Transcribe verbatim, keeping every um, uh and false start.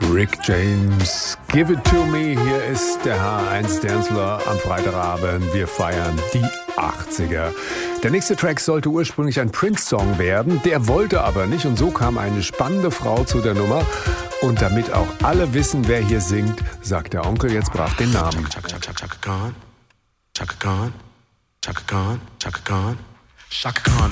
Rick James, Give It To Me. Hier ist der H eins Dancefloor am Freitagabend. Wir feiern die achtziger. Der nächste Track sollte ursprünglich ein Prince-Song werden. Der wollte aber nicht und so kam eine spannende Frau zu der Nummer. Und damit auch alle wissen, wer hier singt, sagt der Onkel jetzt brav den Namen. Chaka Chaka Chaka Khan, Chaka Khan, Chaka Khan, Chaka Khan, Chaka Khan.